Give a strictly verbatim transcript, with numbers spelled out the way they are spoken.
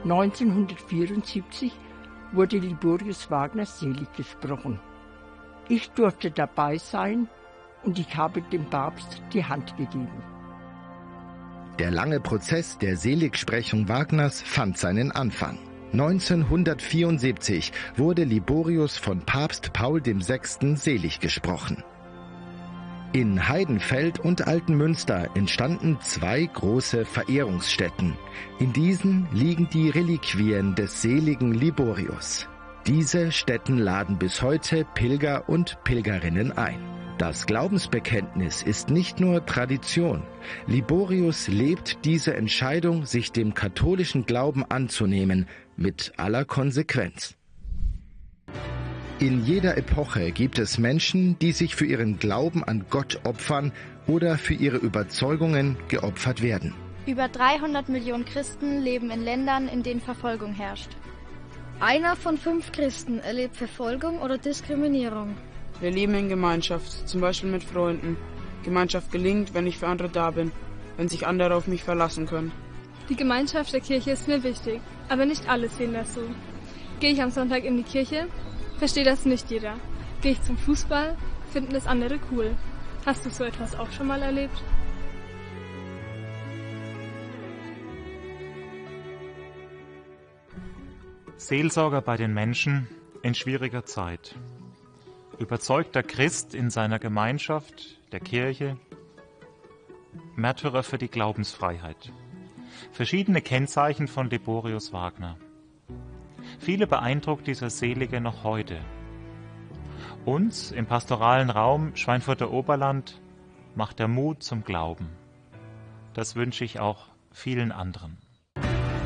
neunzehnhundertvierundsiebzig wurde Liborius Wagner selig gesprochen. Ich durfte dabei sein und ich habe dem Papst die Hand gegeben. Der lange Prozess der Seligsprechung Wagners fand seinen Anfang. neunzehnhundertvierundsiebzig wurde Liborius von Papst Paul der Sechste selig gesprochen. In Heidenfeld und Altenmünster entstanden zwei große Verehrungsstätten. In diesen liegen die Reliquien des seligen Liborius. Diese Stätten laden bis heute Pilger und Pilgerinnen ein. Das Glaubensbekenntnis ist nicht nur Tradition. Liborius lebt diese Entscheidung, sich dem katholischen Glauben anzunehmen, mit aller Konsequenz. In jeder Epoche gibt es Menschen, die sich für ihren Glauben an Gott opfern oder für ihre Überzeugungen geopfert werden. Über dreihundert Millionen Christen leben in Ländern, in denen Verfolgung herrscht. Einer von fünf Christen erlebt Verfolgung oder Diskriminierung. Wir leben in Gemeinschaft, zum Beispiel mit Freunden. Gemeinschaft gelingt, wenn ich für andere da bin, wenn sich andere auf mich verlassen können. Die Gemeinschaft der Kirche ist mir wichtig, aber nicht alle sehen das so. Gehe ich am Sonntag in die Kirche, versteht das nicht jeder. Gehe ich zum Fußball, finden das andere cool. Hast du so etwas auch schon mal erlebt? Seelsorger bei den Menschen in schwieriger Zeit. Überzeugter Christ in seiner Gemeinschaft, der Kirche. Märtyrer für die Glaubensfreiheit. Verschiedene Kennzeichen von Liborius Wagner. Viele beeindruckt dieser Selige noch heute. Uns im pastoralen Raum Schweinfurter Oberland macht der Mut zum Glauben. Das wünsche ich auch vielen anderen.